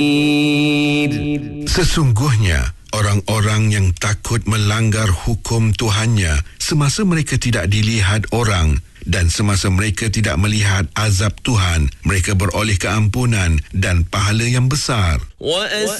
Sesungguhnya orang-orang yang takut melanggar hukum Tuhannya semasa mereka tidak dilihat orang dan semasa mereka tidak melihat azab Tuhan, mereka beroleh keampunan dan pahala yang besar.